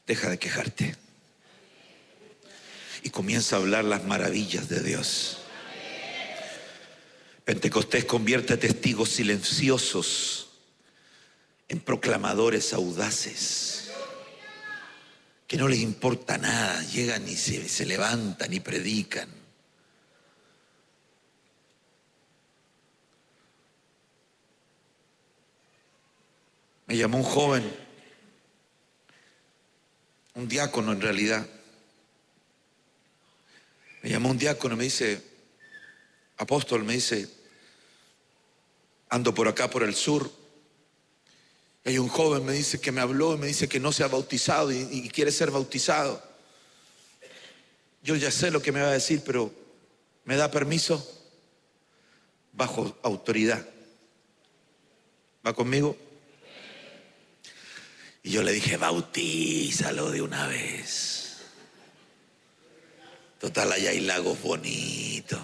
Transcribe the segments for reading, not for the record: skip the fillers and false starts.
Deja de quejarte y comienza a hablar las maravillas de Dios. Pentecostés convierte a testigos silenciosos en proclamadores audaces, que no les importa nada, llegan y se levantan y predican. Me llamó un joven, un diácono en realidad. Me llamó un diácono y me dice: apóstol, me dice, ando por acá por el sur. Y hay un joven, me dice, que me habló y me dice que no se ha bautizado y quiere ser bautizado. Yo ya sé lo que me va a decir, pero ¿me da permiso? Bajo autoridad. ¿Va conmigo? Y yo le dije: bautízalo de una vez. Total, allá hay lagos bonitos.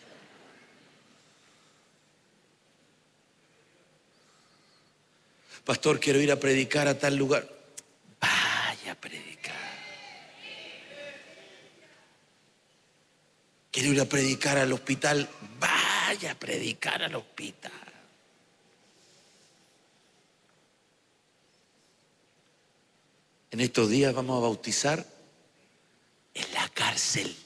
Pastor, quiero ir a predicar a tal lugar. Vaya a predicar. Quiero ir a predicar al hospital. Vaya a predicar al hospital. En estos días vamos a bautizar en la cárcel.